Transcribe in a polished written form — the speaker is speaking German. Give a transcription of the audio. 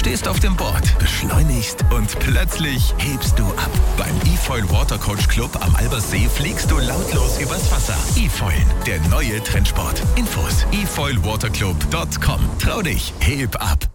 stehst auf dem Board, beschleunigst und plötzlich hebst du ab. Beim eFoil Watercoach Club am Albersee fliegst du lautlos übers Wasser. eFoil, der neue Trendsport. Infos efoilwaterclub.com. Trau dich, heb ab.